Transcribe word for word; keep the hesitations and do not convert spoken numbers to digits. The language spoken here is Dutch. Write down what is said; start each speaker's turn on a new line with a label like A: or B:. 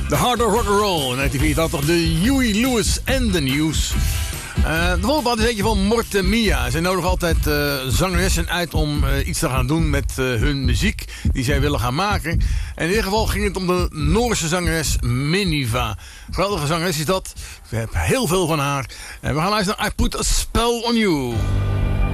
A: The Heart of Rock'n'Roll. In negentien vierentachtig de Huey Lewis and the News. Uh, de volgende plaat is eentje van Morte Mia. Zij nodigen altijd uh, zangeressen uit om uh, iets te gaan doen met uh, hun muziek die zij willen gaan maken. En in ieder geval ging het om de Noorse zangeres Miniva. Geweldige zangeres is dat. We hebben heel veel van haar. En we gaan luisteren naar I Put a Spell on You.